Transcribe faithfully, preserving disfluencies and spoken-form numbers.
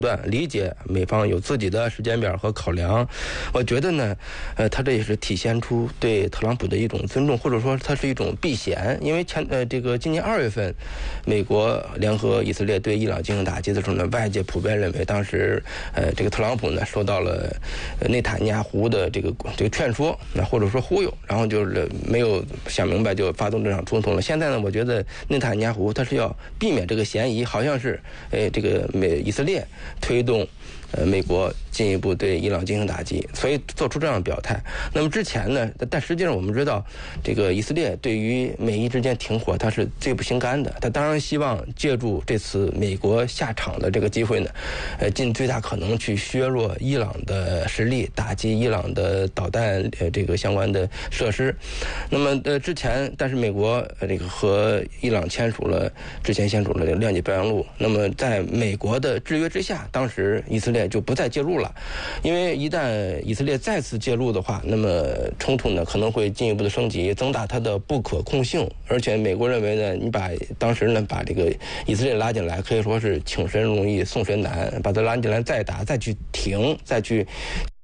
理解美方有自己的时间表和考量，我觉得呢，呃，他这也是体现出对特朗普的一种尊重，或者说它是一种避嫌。因为前呃这个今年二月份，美国联合以色列对伊朗进行打击的时候呢，外界普遍认为当时呃这个特朗普呢受到了内塔尼亚胡的这个这个劝说，那或者说忽悠，然后就是没有想明白就发动这场冲突了。现在呢，我觉得内塔尼亚胡他是要避免这个嫌疑，好像是呃这个美以色列推动呃美国进一步对伊朗进行打击，所以做出这样的表态。那么之前呢，但实际上我们知道，这个以色列对于美伊之间停火，它是最不心甘的。他当然希望借助这次美国下场的这个机会呢，呃，尽最大可能去削弱伊朗的实力，打击伊朗的导弹呃这个相关的设施。那么呃之前，但是美国呃这个和伊朗签署了之前签署了谅解备忘录。那么在美国的制约之下，当时以色列就不再介入了，因为一旦以色列再次介入的话，那么冲突呢可能会进一步的升级，增大它的不可控性。而且美国认为呢，你把当时呢把这个以色列拉进来，可以说是请神容易送神难，把它拉进来再打，再去停，再去